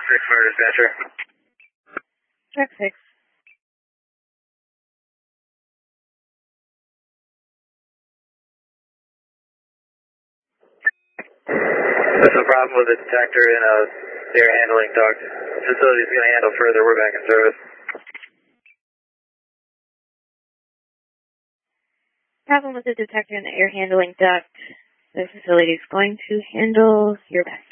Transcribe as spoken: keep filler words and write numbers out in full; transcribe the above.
six for dispatcher. Track six. There's no problem with the detector in a air handling duct. Facility's going to handle further. We're back in service. Problem with the detector in the air handling duct. The facility is going to handle your best.